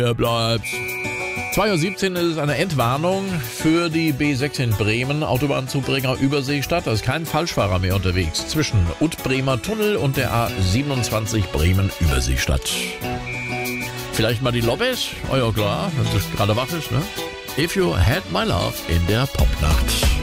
Hier bleibt's. 2:17 Uhr ist eine Entwarnung für die B6 in Bremen, Autobahnzubringer Überseestadt. Da ist kein Falschfahrer mehr unterwegs zwischen Ut-Bremer Tunnel und der A27 Bremen-Überseestadt. Vielleicht mal die Lobbys? Oh ja klar, wenn es gerade wach ist, ne? If You Had My Love in der Popnacht.